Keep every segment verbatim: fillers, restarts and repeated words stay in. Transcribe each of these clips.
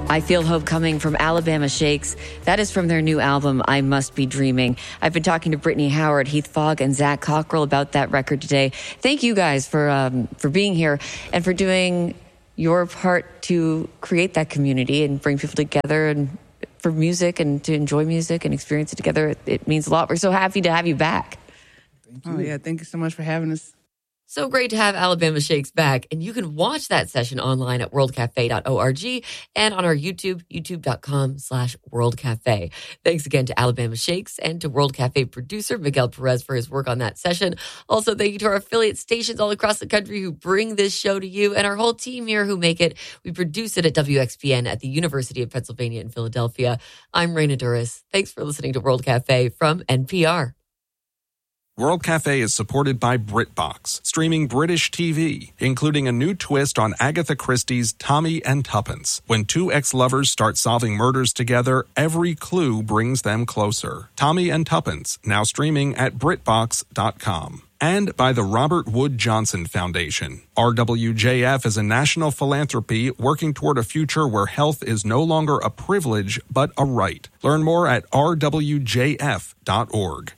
I Feel Hope Coming from Alabama Shakes. That is from their new album, I Must Be Dreaming. I've been talking to Brittany Howard, Heath Fogg, and Zach Cockrell about that record today. Thank you guys for um, for being here and for doing your part to create that community and bring people together and for music and to enjoy music and experience it together. It, it means a lot. We're so happy to have you back. Thank you. Oh, yeah. Thank you so much for having us. So great to have Alabama Shakes back. And you can watch that session online at world cafe dot org and on our YouTube, youtube.com slash World Cafe. Thanks again to Alabama Shakes and to World Cafe producer Miguel Perez for his work on that session. Also, thank you to our affiliate stations all across the country who bring this show to you and our whole team here who make it. We produce it at W X P N at the University of Pennsylvania in Philadelphia. I'm Raina Duras. Thanks for listening to World Cafe from N P R. World Cafe is supported by BritBox, streaming British T V, including a new twist on Agatha Christie's Tommy and Tuppence. When two ex-lovers start solving murders together, every clue brings them closer. Tommy and Tuppence, now streaming at Brit Box dot com. And by the Robert Wood Johnson Foundation. R W J F is a national philanthropy working toward a future where health is no longer a privilege, but a right. Learn more at R W J F dot org.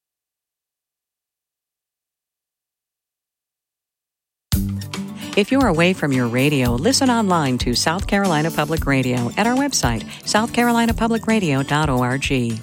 If you're away from your radio, listen online to South Carolina Public Radio at our website, south carolina public radio dot org. Hey,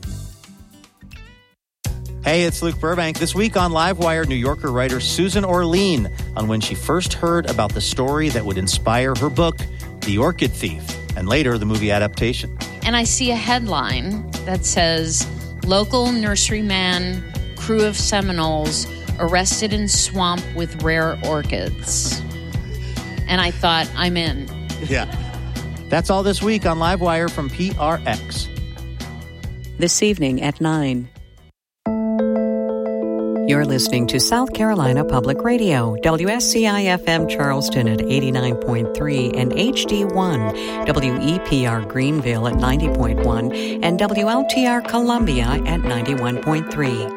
it's Luke Burbank. This week on Livewire, New Yorker writer Susan Orlean on when she first heard about the story that would inspire her book, The Orchid Thief, and later the movie adaptation. And I see a headline that says, local nurseryman, crew of Seminoles, arrested in swamp with rare orchids. And I thought, I'm in. Yeah. That's all this week on Livewire from P R X. This evening at nine. You're listening to South Carolina Public Radio, W S C I F M Charleston at eighty-nine point three and H D one, W E P R Greenville at ninety point one, and W L T R Columbia at ninety-one point three.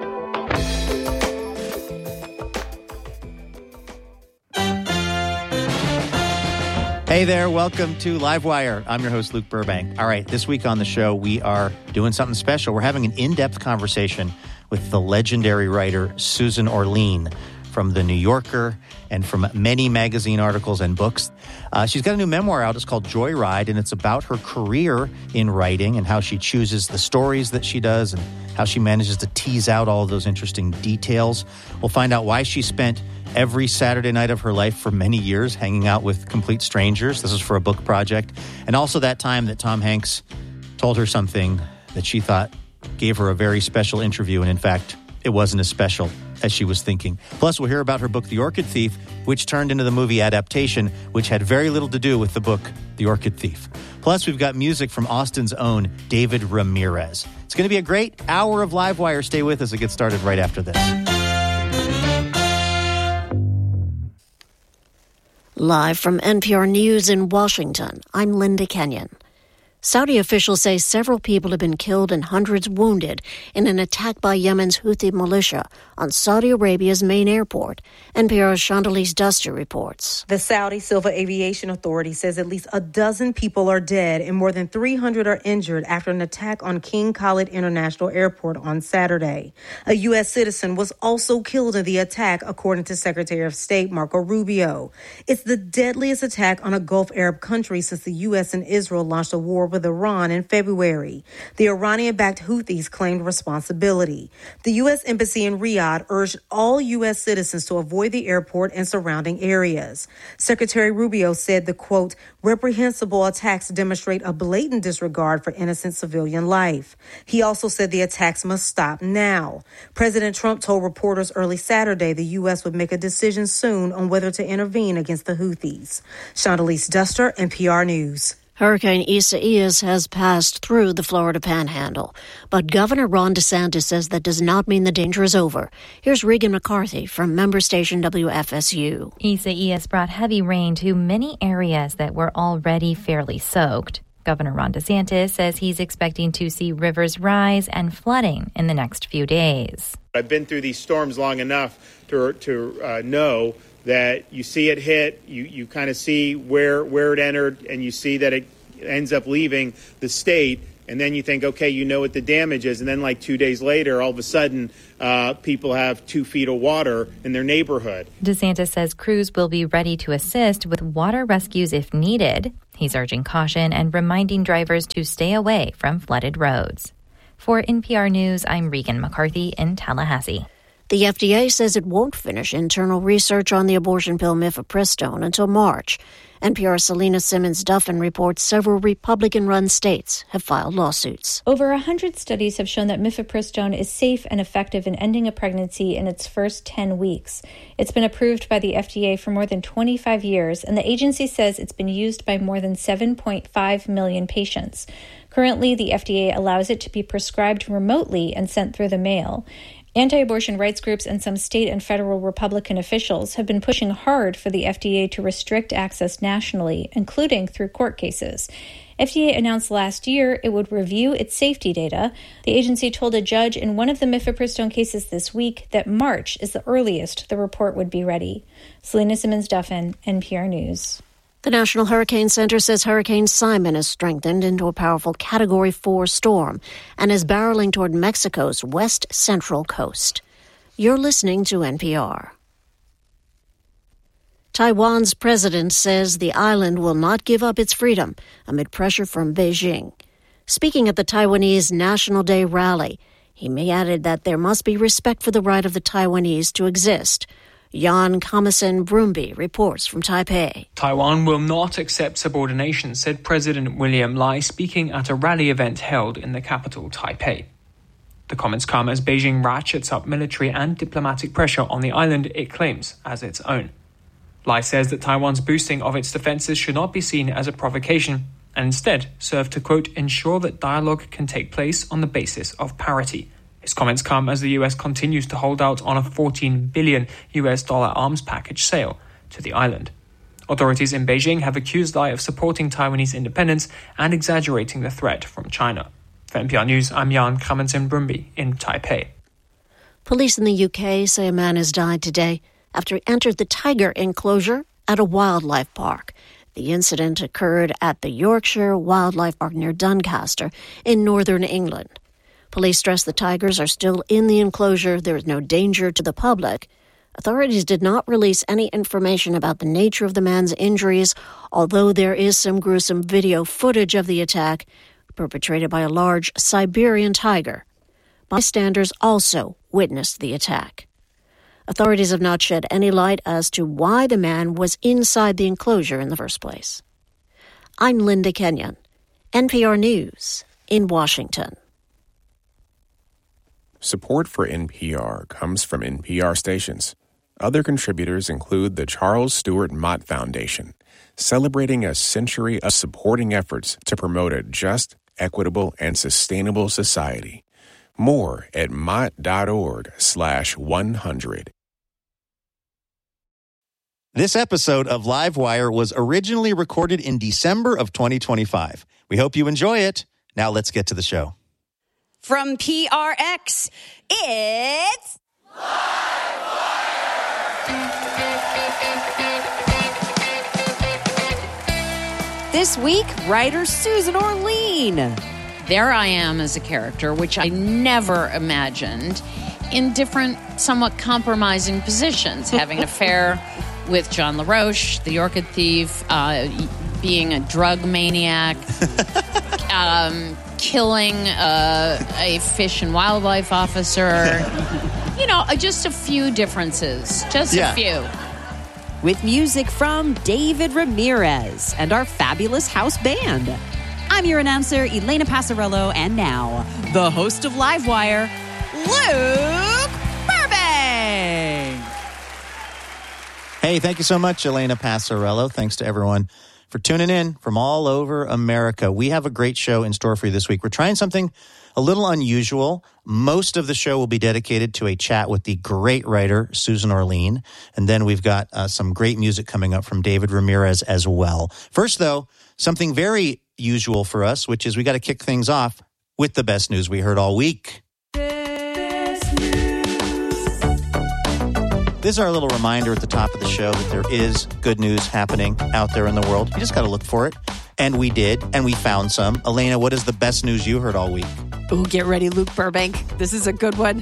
Hey there, welcome to Livewire. I'm your host, Luke Burbank. All right, this week on the show, we are doing something special. We're having an in-depth conversation with the legendary writer Susan Orlean from The New Yorker and from many magazine articles and books. Uh, she's got a new memoir out. It's called Joyride, and it's about her career in writing and how she chooses the stories that she does and how she manages to tease out all of those interesting details. We'll find out why she spent every Saturday night of her life for many years hanging out with complete strangers. This is for a book project. And also that time that Tom Hanks told her something that she thought gave her a very special interview. And in fact, it wasn't as special as she was thinking. Plus, we'll hear about her book, The Orchid Thief, which turned into the movie adaptation, which had very little to do with the book, The Orchid Thief. Plus, we've got music from Austin's own David Ramirez. It's going to be a great hour of Livewire. Stay with us. It gets started right after this. Live from N P R News in Washington, I'm Linda Kenyon. Saudi officials say several people have been killed and hundreds wounded in an attack by Yemen's Houthi militia on Saudi Arabia's main airport. N P R's Chandalise Duster reports. The Saudi Civil Aviation Authority says at least a dozen people are dead and more than three hundred are injured after an attack on King Khalid International Airport on Saturday. A U S citizen was also killed in the attack, according to Secretary of State Marco Rubio. It's the deadliest attack on a Gulf Arab country since the U S and Israel launched a war with Iran in February. The Iranian-backed Houthis claimed responsibility. The U S Embassy in Riyadh urged all U S citizens to avoid the airport and surrounding areas. Secretary Rubio said the, quote, reprehensible attacks demonstrate a blatant disregard for innocent civilian life. He also said the attacks must stop now. President Trump told reporters early Saturday the U S would make a decision soon on whether to intervene against the Houthis. Chandalise Duster, N P R News. Hurricane Isaias has passed through the Florida Panhandle, but Governor Ron DeSantis says that does not mean the danger is over. Here's Regan McCarthy from member station W F S U. Isaias brought heavy rain to many areas that were already fairly soaked. Governor Ron DeSantis says he's expecting to see rivers rise and flooding in the next few days. I've been through these storms long enough to to uh, know that you see it hit, you, you kind of see where where it entered, and you see that it ends up leaving the state. And then you think, okay, you know what the damage is. And then like two days later, all of a sudden, uh, people have two feet of water in their neighborhood. DeSantis says crews will be ready to assist with water rescues if needed. He's urging caution and reminding drivers to stay away from flooded roads. For N P R News, I'm Regan McCarthy in Tallahassee. The F D A says it won't finish internal research on the abortion pill mifepristone until March. N P R's Selena Simmons-Duffin reports several Republican-run states have filed lawsuits. Over one hundred studies have shown that mifepristone is safe and effective in ending a pregnancy in its first ten weeks. It's been approved by the F D A for more than twenty-five years, and the agency says it's been used by more than seven point five million patients. Currently, the F D A allows it to be prescribed remotely and sent through the mail. Anti-abortion rights groups and some state and federal Republican officials have been pushing hard for the F D A to restrict access nationally, including through court cases. F D A announced last year it would review its safety data. The agency told a judge in one of the mifepristone cases this week that March is the earliest the report would be ready. Selena Simmons-Duffin, N P R News. The National Hurricane Center says Hurricane Simon has strengthened into a powerful Category four storm and is barreling toward Mexico's west-central coast. You're listening to N P R. Taiwan's president says the island will not give up its freedom amid pressure from Beijing. Speaking at the Taiwanese National Day rally, he added that there must be respect for the right of the Taiwanese to exist. Jan Kamisen Brumby reports from Taipei. Taiwan will not accept subordination, said President William Lai, speaking at a rally event held in the capital, Taipei. The comments come as Beijing ratchets up military and diplomatic pressure on the island it claims as its own. Lai says that Taiwan's boosting of its defenses should not be seen as a provocation and instead serve to, quote, ensure that dialogue can take place on the basis of parity. His comments come as the U S continues to hold out on a fourteen billion U S dollar arms package sale to the island. Authorities in Beijing have accused Lai of supporting Taiwanese independence and exaggerating the threat from China. For N P R News, I'm Jan Kamisen Brumby in Taipei. Police in the U K say a man has died today after he entered the tiger enclosure at a wildlife park. The incident occurred at the Yorkshire Wildlife Park near Doncaster in northern England. Police stress the tigers are still in the enclosure. There is no danger to the public. Authorities did not release any information about the nature of the man's injuries, although there is some gruesome video footage of the attack perpetrated by a large Siberian tiger. Bystanders also witnessed the attack. Authorities have not shed any light as to why the man was inside the enclosure in the first place. I'm Linda Kenyon, N P R News in Washington. Support for N P R comes from N P R stations. Other contributors include the Charles Stewart Mott Foundation, celebrating a century of supporting efforts to promote a just, equitable, and sustainable society. More at mott.org slash 100. This episode of Livewire was originally recorded in December of twenty twenty-five. We hope you enjoy it. Now let's get to the show. From P R X, it's Livewire! This week, writer Susan Orlean. There I am as a character, which I never imagined, in different, somewhat compromising positions, having an affair with John LaRoche, the orchid thief, uh, being a drug maniac, um... killing uh, a fish and wildlife officer. You know, just a few differences. Just yeah. a few. With music from David Ramirez and our fabulous house band. I'm your announcer, Elena Passarello, and now, the host of Livewire, Luke Burbank. Hey, thank you so much, Elena Passarello. Thanks to everyone for tuning in from all over America. We have a great show in store for you this week. We're trying something a little unusual. Most of the show will be dedicated to a chat with the great writer, Susan Orlean. And then we've got uh, some great music coming up from David Ramirez as well. First, though, something very usual for us, which is we got to kick things off with the best news we heard all week. This is our little reminder at the top of the show that there is good news happening out there in the world. You just got to look for it. And we did, and we found some. Elena, what is the best news you heard all week? Ooh, get ready, Luke Burbank. This is a good one.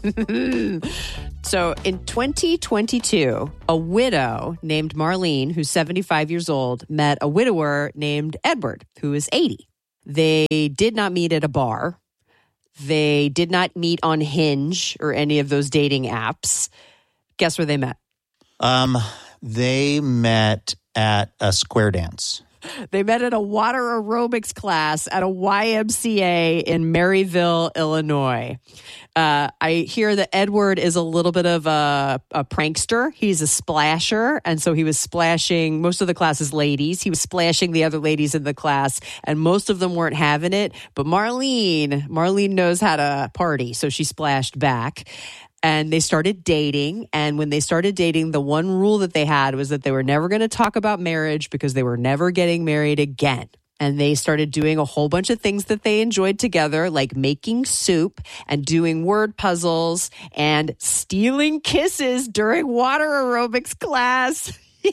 So in twenty twenty-two, a widow named Marlene, who's seventy-five years old, met a widower named Edward, who is eighty. They did not meet at a bar. They did not meet on Hinge or any of those dating apps. Guess where they met? Um, they met at a square dance. They met at a water aerobics class at a Y M C A in Maryville, Illinois. Uh, I hear that Edward is a little bit of a, a prankster. He's a splasher. And so he was splashing most of the class's ladies. He was splashing the other ladies in the class, and most of them weren't having it. But Marlene, Marlene knows how to party, so she splashed back. And they started dating. And when they started dating, the one rule that they had was that they were never going to talk about marriage because they were never getting married again. And they started doing a whole bunch of things that they enjoyed together, like making soup and doing word puzzles and stealing kisses during water aerobics class.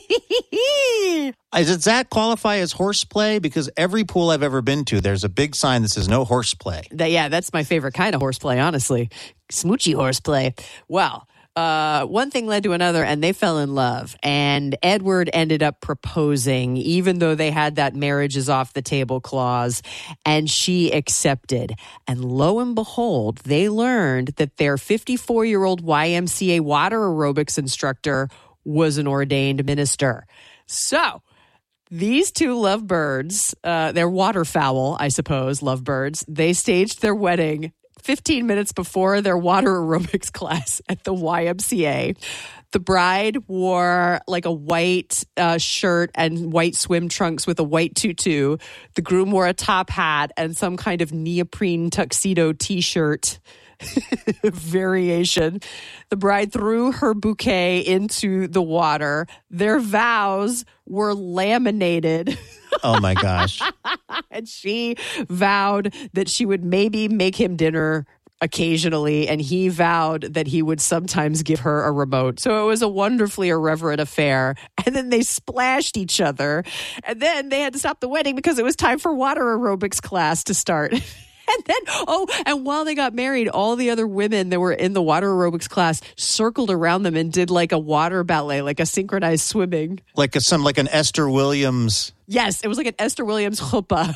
Does that qualify as horseplay? Because every pool I've ever been to, there's a big sign that says no horseplay. That, yeah, that's my favorite kind of horseplay, honestly. Smoochy horseplay. Well, uh, one thing led to another, and they fell in love. And Edward ended up proposing, even though they had that marriage is off the table clause, and she accepted. And lo and behold, they learned that their fifty-four-year-old Y M C A water aerobics instructor was an ordained minister. So these two lovebirds, uh, they're waterfowl, I suppose, lovebirds, they staged their wedding fifteen minutes before their water aerobics class at the Y M C A. The bride wore like a white uh, shirt and white swim trunks with a white tutu. The groom wore a top hat and some kind of neoprene tuxedo t-shirt variation. The bride threw her bouquet into the water. Their vows were laminated. Oh my gosh. And she vowed that she would maybe make him dinner occasionally, and he vowed that he would sometimes give her a remote. So it was a wonderfully irreverent affair. And then they splashed each other. And then they had to stop the wedding because it was time for water aerobics class to start. And then, oh, and while they got married, all the other women that were in the water aerobics class circled around them and did like a water ballet, like a synchronized swimming. Like a, some, like an Esther Williams. Yes, it was like an Esther Williams chuppah.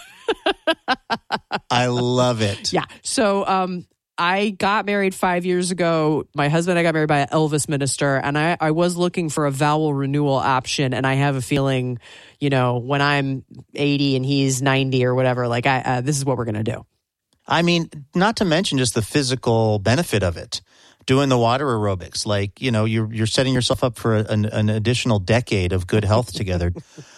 I love it. Yeah. So um, I got married five years ago. My husband and I got married by an Elvis minister, and I, I was looking for a vowel renewal option, and I have a feeling, you know, when I'm eighty and he's ninety or whatever, like I, uh, this is what we're going to do. I mean, not to mention just the physical benefit of it. Doing the water aerobics, like, you know, you're you're setting yourself up for an, an additional decade of good health together.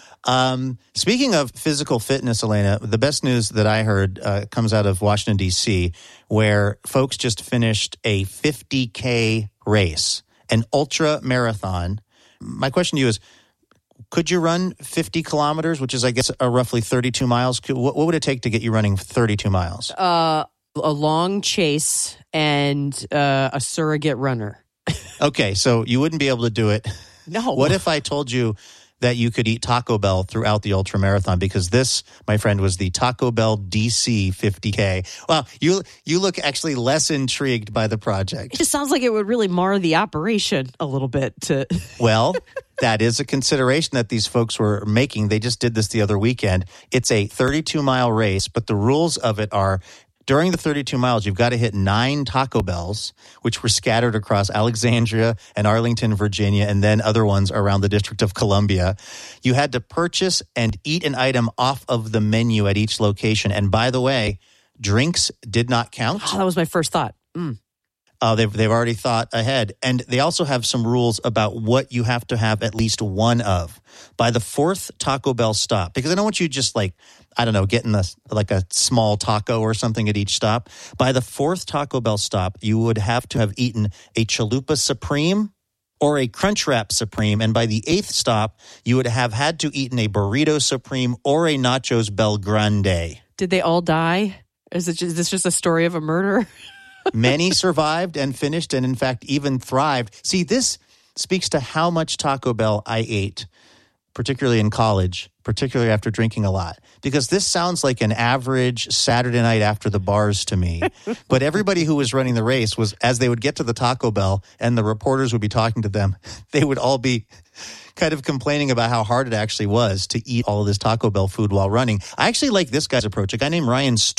um, speaking of physical fitness, Elena, the best news that I heard uh, comes out of Washington, D C, where folks just finished a fifty K race, an ultra marathon. My question to you is, could you run fifty kilometers, which is, I guess, a roughly thirty-two miles? What, what would it take to get you running thirty-two miles? Uh, a long chase and uh, a surrogate runner. Okay, so you wouldn't be able to do it. No. What if I told you that you could eat Taco Bell throughout the ultramarathon? Because this, my friend, was the Taco Bell D C fifty K. Well, you you look actually less intrigued by the project. It just sounds like it would really mar the operation a little bit. To Well, that is a consideration that these folks were making. They just did this the other weekend. It's a thirty-two mile race, but the rules of it are, during the thirty-two miles, you've got to hit nine Taco Bells, which were scattered across Alexandria and Arlington, Virginia, and then other ones around the District of Columbia. You had to purchase and eat an item off of the menu at each location. And by the way, drinks did not count. Oh, that was my first thought. Mm. Uh, they've, they've already thought ahead. And they also have some rules about what you have to have at least one of by the fourth Taco Bell stop. Because I don't want you just like, I don't know, getting a, like a small taco or something at each stop. By the fourth Taco Bell stop, you would have to have eaten a Chalupa Supreme or a Crunchwrap Supreme. And by the eighth stop, you would have had to eaten a Burrito Supreme or a Nachos Bel Grande. Did they all die? Is, it just, is this just a story of a murder? Many survived and finished and, in fact, even thrived. See, this speaks to how much Taco Bell I ate, particularly in college, particularly after drinking a lot, because this sounds like an average Saturday night after the bars to me. But everybody who was running the race was, as they would get to the Taco Bell and the reporters would be talking to them, they would all be kind of complaining about how hard it actually was to eat all of this Taco Bell food while running. I actually like this guy's approach. A guy named Ryan St-